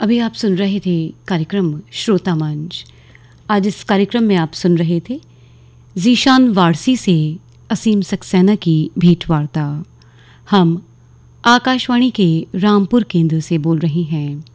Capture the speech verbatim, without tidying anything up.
अभी आप सुन रहे थे कार्यक्रम श्रोता मंच। आज इस कार्यक्रम में आप सुन रहे थे जीशान वारसी से असीम सक्सेना की भेंट वार्ता। हम आकाशवाणी के रामपुर केंद्र से बोल रहे हैं।